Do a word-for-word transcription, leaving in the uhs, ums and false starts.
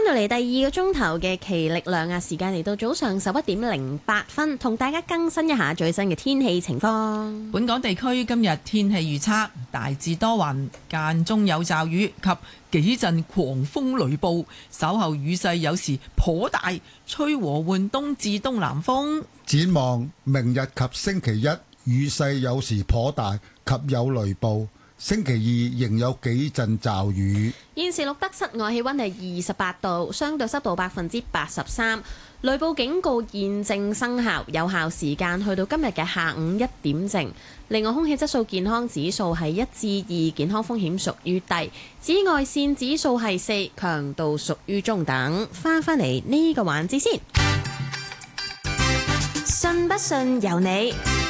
到嚟第二個鐘頭嘅奇力量啊，時間嚟到早上十一點零八分，同大家更新一下最新嘅天氣情況。 本港地區今日天氣預測大致多雲，間中有驟雨及幾陣狂風雷暴，稍後雨勢有時頗大，吹和緩東至東南風。 展望明日及星期一，雨勢有時頗大及有雷暴。星期二仍有幾陣驟雨。 現時錄得室外氣溫係二十八度，相對濕度百分之八十三。雷暴警告現正生效，有效時間去到今日嘅下午一點正。另外，空氣質素健康指數係一至二，健康風險屬於低。紫外線指數係四，強度屬於中等。翻返嚟呢個環節先，信不信由你。